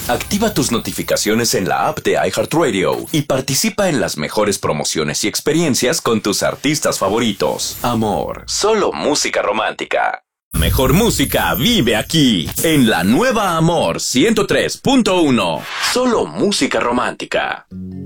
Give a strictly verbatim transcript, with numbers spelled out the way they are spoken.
Activa tus notificaciones en la app de iHeartRadio y participa en las mejores promociones y experiencias con tus artistas favoritos. Amor, solo música romántica. Mejor música vive aquí, en la nueva Amor ciento tres punto uno. Solo música romántica.